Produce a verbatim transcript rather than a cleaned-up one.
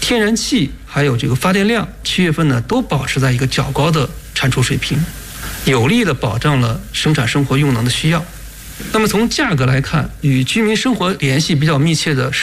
天然气还有这个发电量，七月份呢都保持在一个较高的产出水平，有力的保障了生产生活用能的需要。那么从价格来看，与居民生活联系比较密切的